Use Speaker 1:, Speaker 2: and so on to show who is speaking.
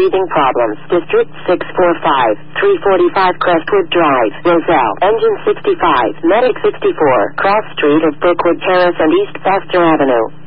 Speaker 1: breathing problems. District 645, 345 Crestwood Drive, Roselle. Engine 65, Medic 64, Cross Street of Brookwood Terrace and East Foster Avenue.